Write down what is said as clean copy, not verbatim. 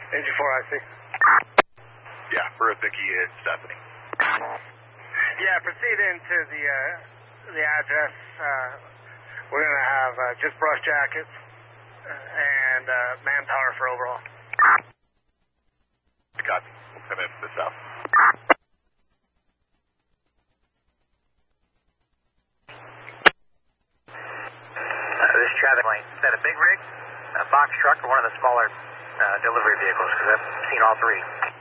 Engine 4, I see. Yeah, for Vicky and Stephanie. Yeah, proceed into the address. We're going to have just brush jackets and manpower for overall. Copy. We'll come in from the south. This is traffic lane. Is that a big rig, a box truck, or one of the smaller delivery vehicles? Because I've seen all three.